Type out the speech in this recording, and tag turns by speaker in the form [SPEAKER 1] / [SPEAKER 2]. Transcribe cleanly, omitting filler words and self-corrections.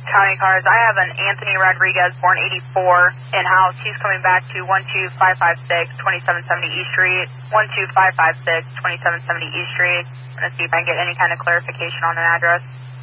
[SPEAKER 1] County cars. I have an Anthony Rodriguez, born 84, in-house. He's coming back to 12556 2770 East Street, 12556 2770 East Street. I'm going to see if I can get any kind of clarification on an address.